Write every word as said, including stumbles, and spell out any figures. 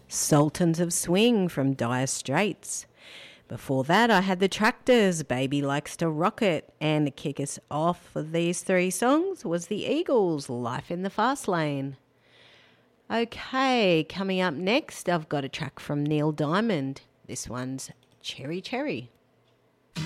Sultans of Swing from Dire Straits. Before that, I had the Tractors, Baby Likes to Rock It. And to kick us off for these three songs was the Eagles, Life in the Fast Lane. Okay, coming up next, I've got a track from Neil Diamond. This one's Cherry Cherry.